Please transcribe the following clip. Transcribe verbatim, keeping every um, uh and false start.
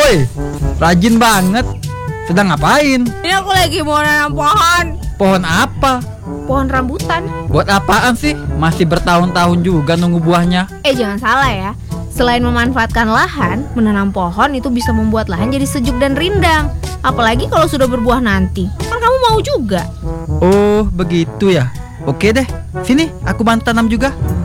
Woi, rajin banget. Sedang ngapain? Ini aku lagi mau nanam pohon. Pohon apa? Pohon rambutan. Buat apaan sih? Masih bertahun-tahun juga nunggu buahnya. Eh jangan salah ya. Selain memanfaatkan lahan, menanam pohon itu bisa membuat lahan jadi sejuk dan rindang. Apalagi kalau sudah berbuah nanti. Kan kamu mau juga. Oh, begitu ya. Oke deh, sini aku bantu tanam juga.